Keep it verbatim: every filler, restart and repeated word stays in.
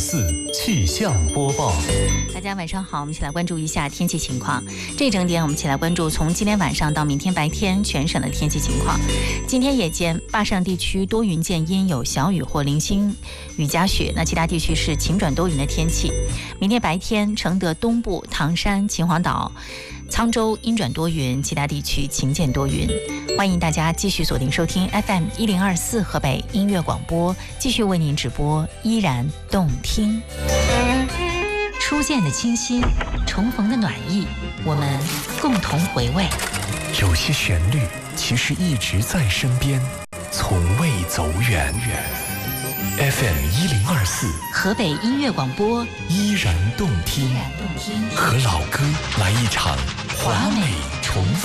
四气象播报。 大家晚上好，我们一起来关注一下天气情况。这一整点我们一起来关注从今天晚上到明天白天全省的天气情况。今天夜间，坝上地区多云见阴，有小雨或零星雨夹雪，那其他地区是晴转多云的天气。明天白天，承德东部、唐山、秦皇岛、沧州阴转多云，其他地区晴见多云。欢迎大家继续锁定收听 F M 一零二四河北音乐广播，继续为您直播，依然动听。初见的清新，重逢的暖意，我们共同回味。 有些旋律其实一直在身边，从未走远。F M 一零二四河北音乐广播， 依然动听，和老歌来一场华美重